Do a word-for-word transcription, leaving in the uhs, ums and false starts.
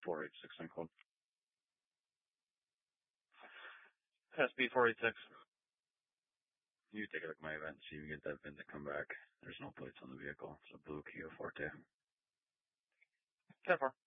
four eight six in code. S B four eight six. You take a look at my event, see if you can get that V I N to come back. There's no plates on the vehicle. It's a blue Kia Forte. ten four.